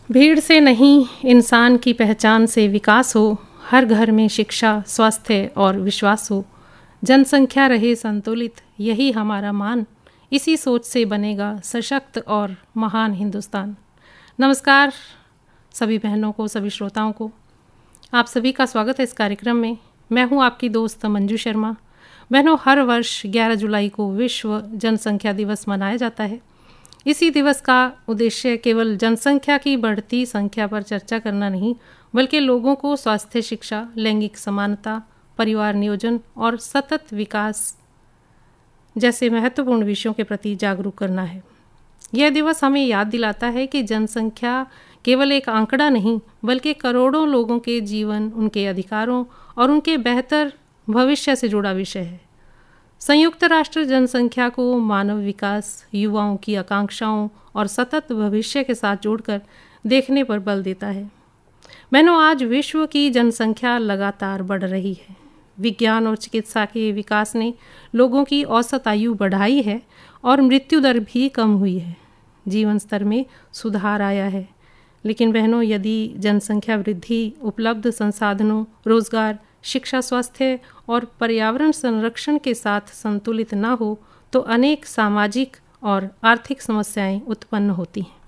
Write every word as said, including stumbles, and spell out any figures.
भीड़ से नहीं, इंसान की पहचान से विकास हो। हर घर में शिक्षा, स्वास्थ्य और विश्वास हो। जनसंख्या रहे संतुलित, यही हमारा मान। इसी सोच से बनेगा सशक्त और महान हिंदुस्तान। नमस्कार सभी बहनों को, सभी श्रोताओं को। आप सभी का स्वागत है इस कार्यक्रम में। मैं हूं आपकी दोस्त मंजू शर्मा। बहनों, हर वर्ष ग्यारह जुलाई को विश्व जनसंख्या दिवस मनाया जाता है। इसी दिवस का उद्देश्य केवल जनसंख्या की बढ़ती संख्या पर चर्चा करना नहीं, बल्कि लोगों को स्वास्थ्य, शिक्षा, लैंगिक समानता, परिवार नियोजन और सतत विकास जैसे महत्वपूर्ण विषयों के प्रति जागरूक करना है। यह दिवस हमें याद दिलाता है कि जनसंख्या केवल एक आंकड़ा नहीं, बल्कि करोड़ों लोगों के जीवन, उनके अधिकारों और उनके बेहतर भविष्य से जुड़ा विषय है। संयुक्त राष्ट्र जनसंख्या को मानव विकास, युवाओं की आकांक्षाओं और सतत भविष्य के साथ जोड़कर देखने पर बल देता है। बहनों, आज विश्व की जनसंख्या लगातार बढ़ रही है। विज्ञान और चिकित्सा के विकास ने लोगों की औसत आयु बढ़ाई है और मृत्यु दर भी कम हुई है। जीवन स्तर में सुधार आया है। लेकिन बहनों, यदि जनसंख्या वृद्धि उपलब्ध संसाधनों, रोजगार, शिक्षा, स्वास्थ्य और पर्यावरण संरक्षण के साथ संतुलित न हो तो अनेक सामाजिक और आर्थिक समस्याएं उत्पन्न होती हैं।